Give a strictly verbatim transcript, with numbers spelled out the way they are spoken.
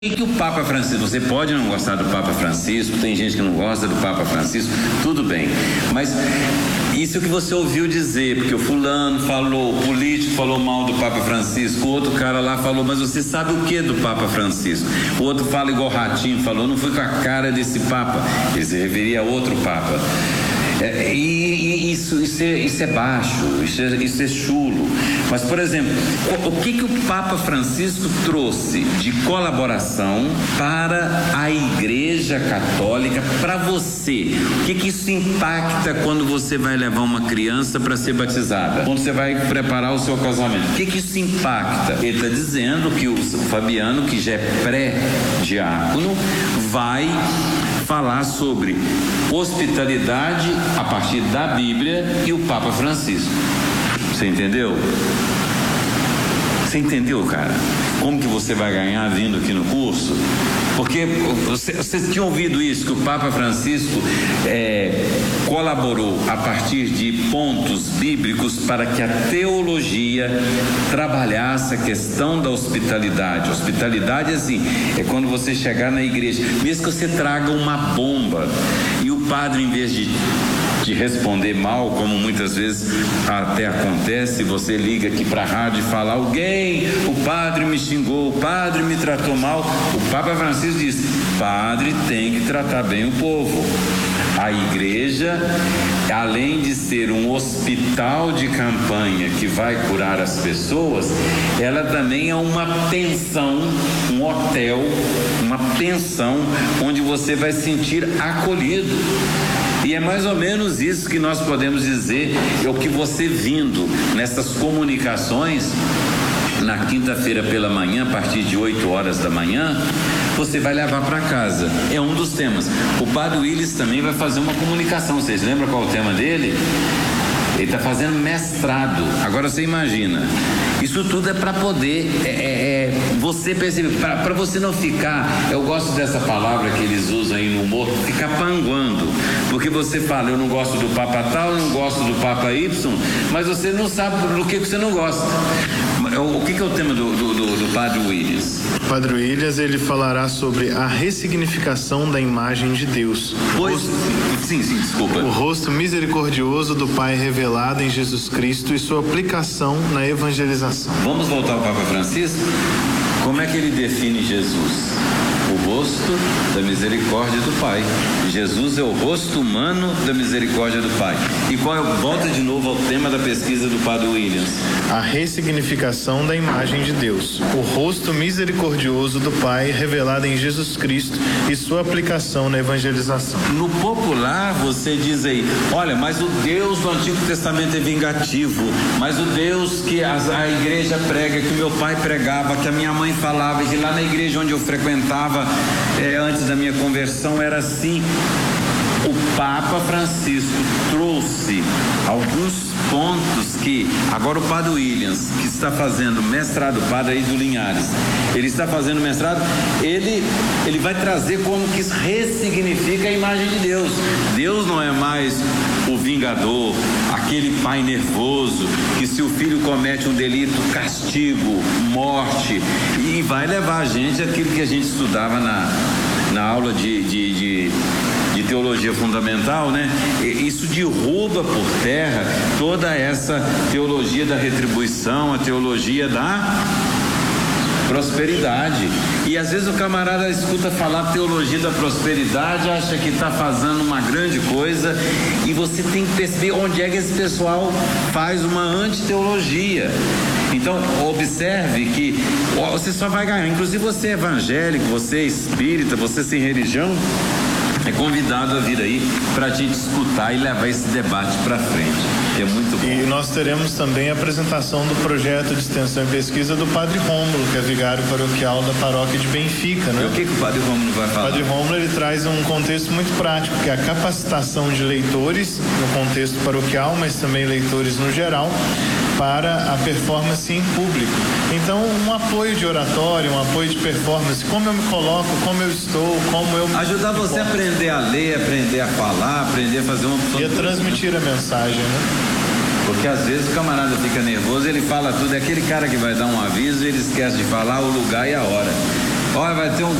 O que o Papa Francisco, você pode não gostar do Papa Francisco, tem gente que não gosta do Papa Francisco, tudo bem, mas isso que você ouviu dizer, porque o fulano falou, o político falou mal do Papa Francisco, o outro cara lá falou, mas você sabe o que do Papa Francisco? O outro fala igual o Ratinho falou, não foi com a cara desse Papa, ele se referia a outro Papa. É, e, e isso, isso, é, isso é baixo, isso é, isso é chulo. Mas, por exemplo, o, o que que o Papa Francisco trouxe de colaboração para a Igreja Católica, para você? O que que isso impacta quando você vai levar uma criança para ser batizada? Quando você vai preparar o seu casamento? O que que isso impacta? Ele está dizendo que o Fabiano, que já é pré-diácono, vai falar sobre hospitalidade a partir da Bíblia e o Papa Francisco. Você entendeu? Você entendeu, cara? Como que você vai ganhar vindo aqui no curso? Porque você, você tinha ouvido isso, que o Papa Francisco é, colaborou a partir de pontos bíblicos para que a teologia trabalhasse a questão da hospitalidade. Hospitalidade, assim, é quando você chegar na igreja, mesmo que você traga uma bomba e o padre, em vez de de responder mal, como muitas vezes até acontece, você liga aqui para a rádio e fala, alguém, o padre me xingou, o padre me tratou mal. O Papa Francisco diz, padre tem que tratar bem o povo. A igreja, além de ser um hospital de campanha que vai curar as pessoas, ela também é uma pensão, um hotel, uma pensão onde você vai se sentir acolhido. E é mais ou menos isso que nós podemos dizer, é o que você vindo nessas comunicações, na quinta-feira pela manhã, a partir de oito horas da manhã, você vai levar para casa. É um dos temas. O Padre Willis também vai fazer uma comunicação. Vocês lembram qual é o tema dele? Ele está fazendo mestrado. Agora você imagina, isso tudo é para poder é, é, é, você perceber, para você não ficar, eu gosto dessa palavra que eles usam aí no humor, ficar panguando, porque você fala, eu não gosto do Papa tal, eu não gosto do Papa Y, mas você não sabe do que você não gosta. O que, que é o tema do, do, do, do Padre Williams? O Padre Williams, ele falará sobre a ressignificação da imagem de Deus. Pois, rosto, sim, sim, desculpa. O rosto misericordioso do Pai revelado em Jesus Cristo e sua aplicação na evangelização. Vamos voltar ao Papa Francisco? Como é que ele define Jesus? O rosto da misericórdia do Pai. Jesus é o rosto humano da misericórdia do Pai. E qual é? Volta de novo ao tema da pesquisa do Padre Williams. A ressignificação da imagem de Deus. O rosto misericordioso do Pai revelado em Jesus Cristo e sua aplicação na evangelização. No popular você diz aí, olha, mas o Deus do Antigo Testamento é vingativo, mas o Deus que a, a igreja prega, que o meu pai pregava, que a minha mãe falava, que lá na igreja onde eu frequentava É, antes da minha conversão era assim. O Papa Francisco trouxe alguns pontos que agora o Padre Williams, que está fazendo mestrado, o padre aí do Linhares, ele está fazendo mestrado, ele, ele vai trazer como que isso ressignifica a imagem de Deus. Deus não é mais o vingador, aquele pai nervoso que se o filho comete um delito, castigo, morte, e vai levar a gente àquilo que a gente estudava na, na aula de, de, de de teologia fundamental, né? Isso derruba por terra toda essa teologia da retribuição, a teologia da prosperidade. E às vezes o camarada escuta falar teologia da prosperidade, acha que está fazendo uma grande coisa, e você tem que perceber onde é que esse pessoal faz uma antiteologia. Então observe que você só vai ganhar, inclusive você é evangélico, você é espírita, você sem religião, é convidado a vir aí para a gente escutar e levar esse debate para frente, que é muito bom. E nós teremos também a apresentação do projeto de extensão e pesquisa do Padre Rômulo, que é vigário paroquial da paróquia de Benfica, né? E o que que o Padre Rômulo vai falar? O Padre Rômulo, ele traz um contexto muito prático, que é a capacitação de leitores no contexto paroquial, mas também leitores no geral, para a performance em público. Então, um apoio de oratório, um apoio de performance, como eu me coloco, como eu estou, como eu... Ajudar você a aprender a ler, aprender a falar, aprender a fazer uma... E a transmitir a mensagem, né? Porque às vezes o camarada fica nervoso, ele fala tudo, é aquele cara que vai dar um aviso e ele esquece de falar o lugar e a hora. Olha, vai ter um